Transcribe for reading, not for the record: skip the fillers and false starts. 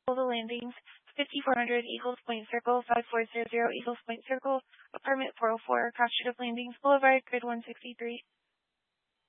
The Landings, 5400 Eagles Point Circle, 5400 Eagles Point Circle, apartment 404, Cross Street of Landings Boulevard, grid 163.